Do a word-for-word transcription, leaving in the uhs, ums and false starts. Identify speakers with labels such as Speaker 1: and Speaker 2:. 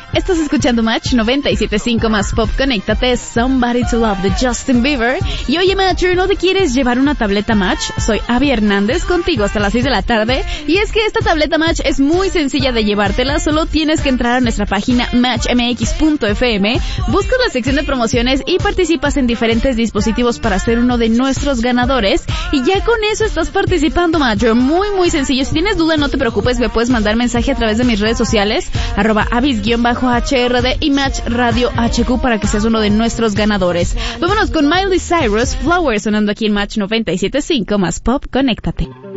Speaker 1: Estás escuchando Match noventa y siete punto cinco más Pop. Conéctate, Somebody to Love de Justin Bieber. Y oye, Matcher, ¿no te quieres llevar una tableta Match? Soy Abby Hernández, contigo hasta las seis de la tarde. Y es que esta tableta Match es muy sencilla de llevártela. Solo tienes que entrar a nuestra página match m x punto f m, buscas la sección de promociones y participas en diferentes dispositivos para ser uno de nuestros ganadores. Y ya con eso estás participando, Matcher. Muy, muy sencillo. Si tienes duda, no te preocupes, me puedes mandar mensaje a través de mis redes sociales, arroba avis-h r d y Match Radio H Q para que seas uno de nuestros ganadores. Vámonos con Miley Cyrus, Flowers, sonando aquí en Match noventa y siete punto cinco más Pop. Conéctate.